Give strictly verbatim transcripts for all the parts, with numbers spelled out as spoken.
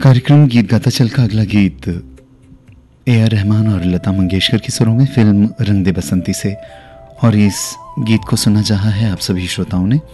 कार्यक्रम गीत गाता चल का अगला गीत ए आर रहमान और लता मंगेशकर की सुरों में फिल्म रंग दे बसंती से, और इस गीत को सुना चाहा है आप सभी श्रोताओं ने।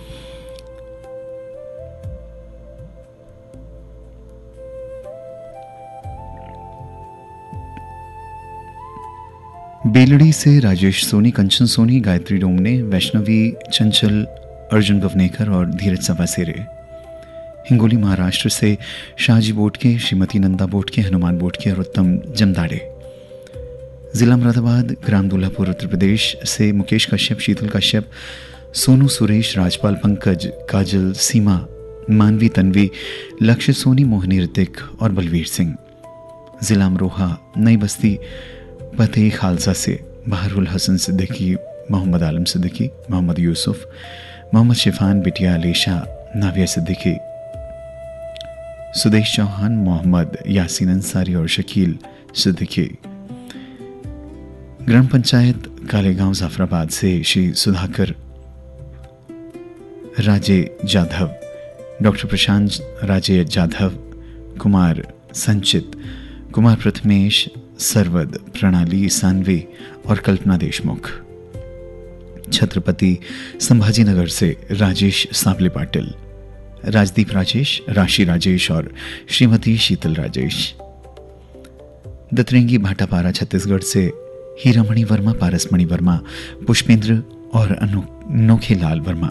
बेलड़ी से राजेश सोनी, कंचन सोनी, गायत्री डोमने, वैष्णवी चंचल, अर्जुन गवनेकर और धीरज सवासेरे। हिंगोली महाराष्ट्र से शाहजी बोटके, श्रीमती नंदा बोटके, हनुमान बोटके और उत्तम जमदाड़े। जिला मुरादाबाद, ग्राम दूल्हापुर उत्तर प्रदेश से मुकेश कश्यप, शीतल कश्यप, सोनू सुरेश, राजपाल पंकज, काजल, सीमा, मानवी तन्वी, लक्ष्य सोनी, मोहिनी ऋतिक और बलवीर सिंह। जिला अमरोहा, नई बस्ती पते खालसा से बहरुल हसन सिद्दीकी, मोहम्मद आलम सिद्दीकी, मोहम्मद यूसुफ, मोहम्मद शिफान, बिटिया अलीशा, नाविया सिद्दीकी, सुदेश चौहान, मोहम्मद यासीन अंसारी और शकील सिद्दीकी। ग्राम पंचायत कालेगांव जाफराबाद से श्री सुधाकर राजे जाधव, डॉक्टर प्रशांत राजे जाधव, कुमार संचित, कुमार प्रथमेश, सरवद, प्रणाली सानवी और कल्पना देशमुख। छत्रपति संभाजीनगर से राजेश सावले पाटिल, राजदीप राजेश, राशि राजेश और श्रीमती शीतल राजेश। दतरेंगी भाटापारा छत्तीसगढ़ से हीरामणि वर्मा, पारसमणि वर्मा, पुष्पेंद्र और अनोखे Lal Verma.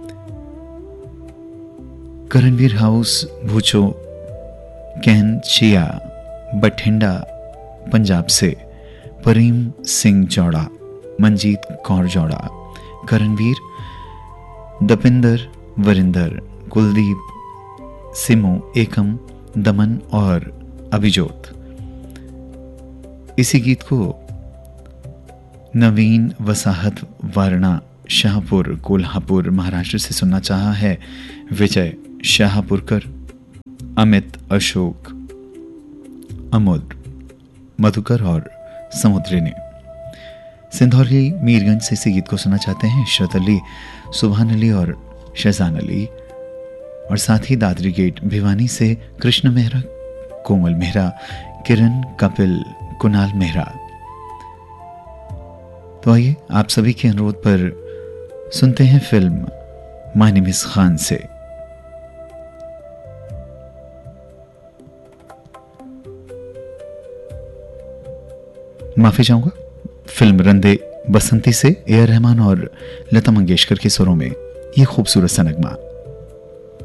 Karanvir house भूचो can chia Bathinda Punjab से परीम सिंह जौड़ा, मंजीत कौर जौड़ा, करणवीर, दपिंदर, वरिंदर, कुलदीप, सिमो, एकम, दमन और अभिजोत। इसी गीत को नवीन वसाहत वारणा, शाहपुर, कोल्हापुर, महाराष्ट्र से सुनना चाहा है विजय शाहपुरकर, अमित, अशोक, अमोद, मधुकर और समुद्री ने। सिंधौली मीरगंज से इसी गीत को सुनना चाहते हैं इशरत अली, सुभान अली और शहजान अली। और साथ ही दादरी गेट भिवानी से कृष्ण मेहरा, कोमल मेहरा, किरण, कपिल, कुणाल मेहरा। तो आइए आप सभी के अनुरोध पर सुनते हैं film my name is Khan से। माफी चाहूंगा, फिल्म रंदे बसंती से ए आर रहमान और लता मंगेशकर के स्वरों में ये खूबसूरत सा नगमा।